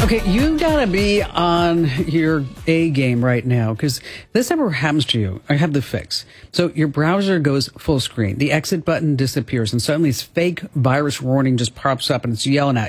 Okay, you gotta be on your A game right now because this ever happens to you, I have the fix. So your browser goes full screen, the exit button disappears, and suddenly this fake virus warning just pops up and it's yelling at you.